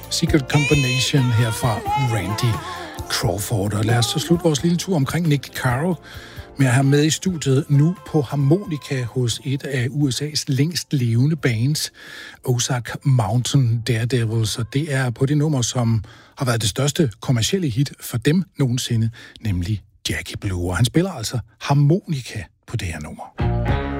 Secret Combination her fra Randy Crawford. Og lad os så slutte vores lille tur omkring Nick Caro med at have med i studiet nu på harmonika hos et af USA's længst levende bands, Ozark Mountain Daredevils. Og det er på det nummer, som har været det største kommercielle hit for dem nogensinde, nemlig Jackie Blue. Og han spiller altså harmonika på det her nummer.